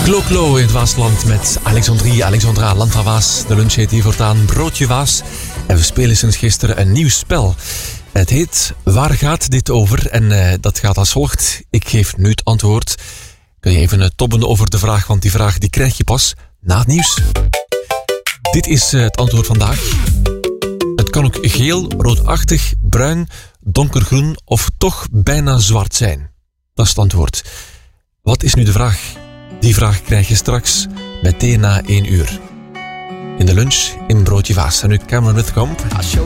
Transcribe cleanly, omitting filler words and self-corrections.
Klo in het Waasland met Alexandra Land van Waas. De lunch heet hier voortaan Broodje Waas. En we spelen sinds gisteren een nieuw spel. Het heet Waar gaat dit over? En dat gaat als volgt. Ik geef nu het antwoord. Kun je even tobben over de vraag, want die vraag die krijg je pas na het nieuws. Dit is het antwoord vandaag. Het kan ook geel, roodachtig, bruin, donkergroen of toch bijna zwart zijn. Dat is het antwoord. Wat is nu de vraag? Die vraag krijg je straks meteen na 1 uur. In de lunch in Broodje Waas. En nu Cameron Withcomb.